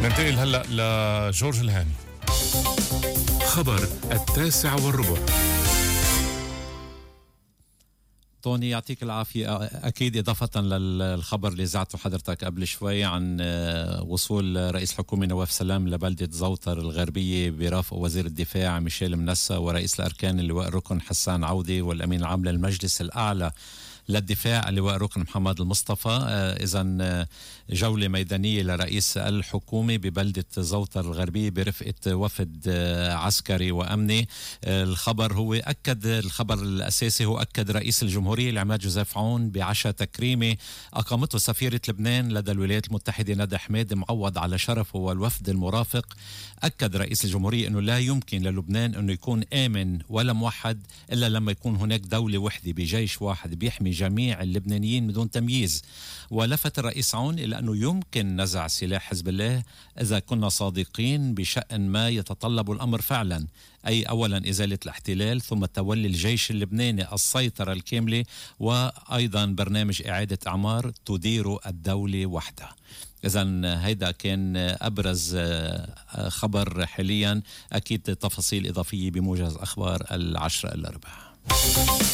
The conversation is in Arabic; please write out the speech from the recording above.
ننتقل هلأ لجورج الهاني. خبر 9:15. طوني يعطيك العافية. أكيد إضافة للخبر اللي زعته حضرتك قبل شوي عن وصول رئيس الحكومة نواف سلام لبلدة زوطر الغربية برافق وزير الدفاع ميشيل منسى ورئيس الأركان اللواء الركن حسان عودي والأمين العام للمجلس الأعلى للدفاع اللواء الركن محمد المصطفى. إذن جولة ميدانية لرئيس الحكومة ببلدة زوطر الغربية برفقة وفد عسكري وأمني. الخبر الأساسي هو أكد رئيس الجمهورية العماد جوزيف عون بعشاء تكريمي أقامته سفيرة لبنان لدى الولايات المتحدة ندى حميد معوض على شرفه والوفد المرافق. أكد رئيس الجمهورية أنه لا يمكن للبنان أنه يكون آمن ولا موحد إلا لما يكون هناك دولة وحدة بجيش واحد بيحمي جميع اللبنانيين بدون تمييز. ولفت الرئيس عون إلى أنه يمكن نزع سلاح حزب الله إذا كنا صادقين بشأن ما يتطلب الأمر فعلا، أي أولا إزالة الاحتلال ثم تولي الجيش اللبناني السيطرة الكاملة وأيضا برنامج إعادة أعمار تدير الدولة وحدها. إذن هيدا كان أبرز خبر حاليا. أكيد تفاصيل إضافية بموجز أخبار 10:15.